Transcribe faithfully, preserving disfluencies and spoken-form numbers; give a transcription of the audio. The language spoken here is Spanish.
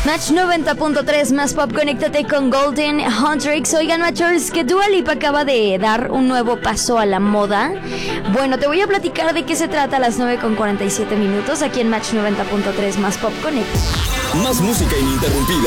Match noventa punto tres más pop, conéctate con Golden Huntrix. Oigan, machos, que Dua Lipa acaba de dar un nuevo paso a la moda. Bueno, te voy a platicar de qué se trata a las nueve con cuarenta y siete minutos aquí en Match noventa punto tres más pop, conecta. Más música ininterrumpida.